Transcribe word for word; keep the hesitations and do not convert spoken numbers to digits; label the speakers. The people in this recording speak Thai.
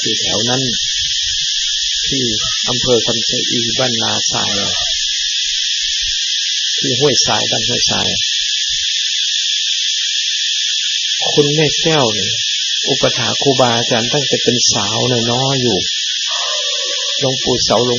Speaker 1: อยู่แถวนั้นที่อำเภอคำชะอีบ้านนาทรายที่ห้วยทรายบ้านห้วยทรายคุณแม่แก้วเนี่ยอุปถากครูบาอาจารย์ตั้งแต่เป็นสาวน้อยๆอยู่หลวงปู่เสาหลวง